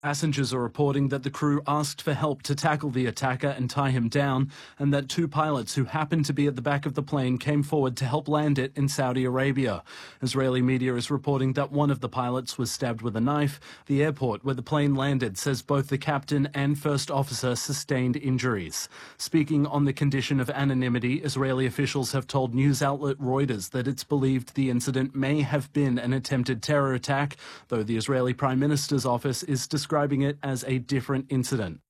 Passengers are reporting that the crew asked for help to tackle the attacker and tie him down, and that two pilots who happened to be at the back of the plane came forward to help land it in Saudi Arabia. Israeli media is reporting that one of the pilots was stabbed with a knife. The airport where the plane landed says both the captain and first officer sustained injuries. Speaking on the condition of anonymity, Israeli officials have told news outlet Reuters that it's believed the incident may have been an attempted terror attack, though the Israeli Prime Minister's office is describing it as a different incident.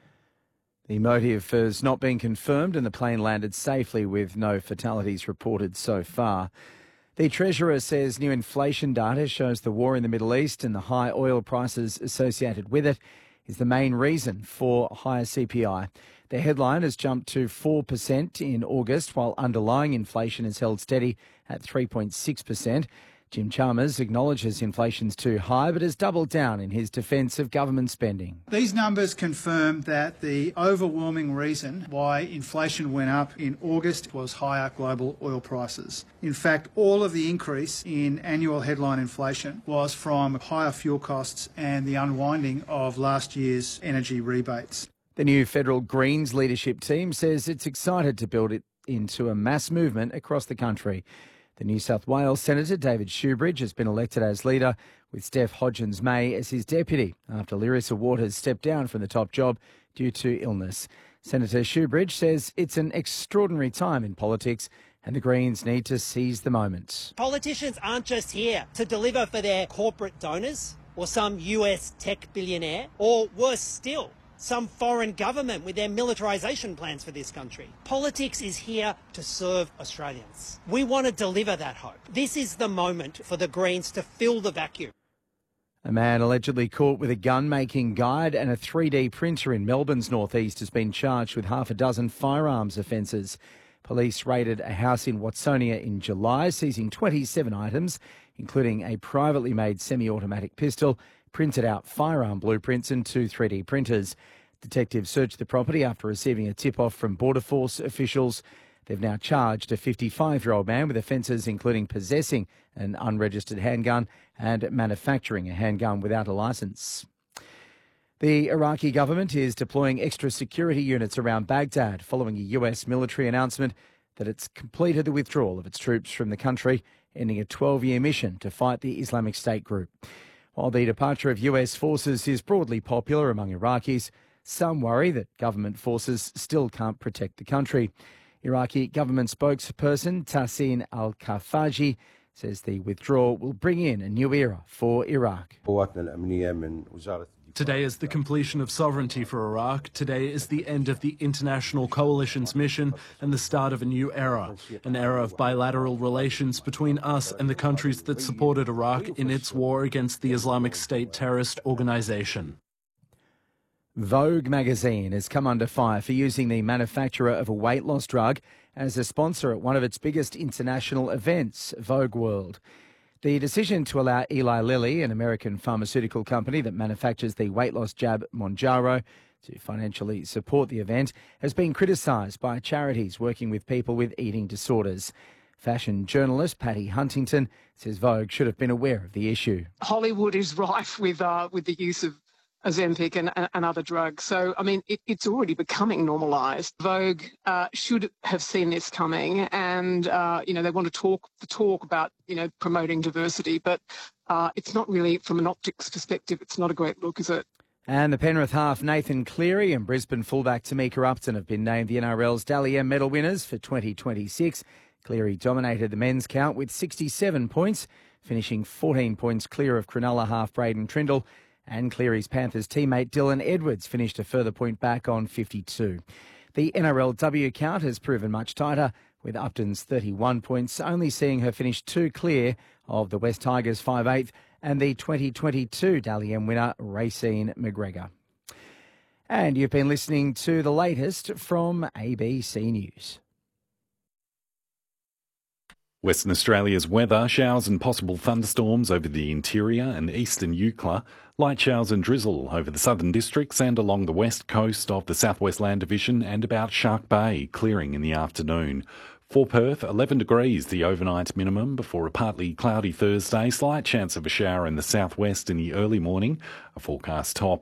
The motive has not been confirmed and the plane landed safely with no fatalities reported so far. The Treasurer says new inflation data shows the war in the Middle East and the high oil prices associated with it is the main reason for higher CPI. The headline has jumped to 4% in August, while underlying inflation has held steady at 3.6%. Jim Chalmers acknowledges inflation's too high, but has doubled down in his defence of government spending. These numbers confirm that the overwhelming reason why inflation went up in August was higher global oil prices. In fact, all of the increase in annual headline inflation was from higher fuel costs and the unwinding of last year's energy rebates. The new federal Greens leadership team says it's excited to build it into a mass movement across the country. The New South Wales Senator David Shoebridge has been elected as leader, with Steph Hodgins-May as his deputy after Larissa Waters stepped down from the top job due to illness. Senator Shoebridge says it's an extraordinary time in politics and the Greens need to seize the moment. Politicians aren't just here to deliver for their corporate donors or some US tech billionaire, or worse still, some foreign government with their militarisation plans for this country. Politics is here to serve Australians. We want to deliver that hope. This is the moment for the Greens to fill the vacuum. A man allegedly caught with a gun-making guide and a 3D printer in Melbourne's northeast has been charged with half a dozen firearms offences. Police raided a house in Watsonia in July, seizing 27 items, including a privately made semi-automatic pistol, printed out firearm blueprints and 2 3D printers. Detectives searched the property after receiving a tip-off from Border Force officials. They've now charged a 55-year-old man with offences including possessing an unregistered handgun and manufacturing a handgun without a licence. The Iraqi government is deploying extra security units around Baghdad following a US military announcement that it's completed the withdrawal of its troops from the country, ending a 12-year mission to fight the Islamic State group. While the departure of US forces is broadly popular among Iraqis, some worry that government forces still can't protect the country. Iraqi government spokesperson Tahsin al-Kafaji says the withdrawal will bring in a new era for Iraq. Today is the completion of sovereignty for Iraq. Today is the end of the international coalition's mission and the start of a new era, an era of bilateral relations between us and the countries that supported Iraq in its war against the Islamic State terrorist organisation. Vogue magazine has come under fire for using the manufacturer of a weight loss drug as a sponsor at one of its biggest international events, Vogue World. The decision to allow Eli Lilly, an American pharmaceutical company that manufactures the weight loss jab Mounjaro, to financially support the event, has been criticised by charities working with people with eating disorders. Fashion journalist Patty Huntington says Vogue should have been aware of the issue. Hollywood is rife with the use of Ozempic and other drugs. So, I mean, it's already becoming normalised. Vogue should have seen this coming and, they want to talk about, promoting diversity, but it's not really, from an optics perspective, it's not a great look, is it? And the Penrith half Nathan Cleary and Brisbane fullback Tamika Upton have been named the NRL's Dally M medal winners for 2026. Cleary dominated the men's count with 67 points, finishing 14 points clear of Cronulla half Braden Trindle. And Cleary's Panthers teammate Dylan Edwards finished a further point back on 52. The NRLW count has proven much tighter, with Upton's 31 points only seeing her finish 2 clear of the West Tigers 5/8 and the 2022 Dally M winner Racine McGregor. And you've been listening to the latest from ABC News. Western Australia's weather: showers and possible thunderstorms over the interior and eastern Eucla, light showers and drizzle over the southern districts and along the west coast of the Southwest Land Division and about Shark Bay, clearing in the afternoon. For Perth, 11 degrees the overnight minimum before a partly cloudy Thursday, slight chance of a shower in the southwest in the early morning, a forecast top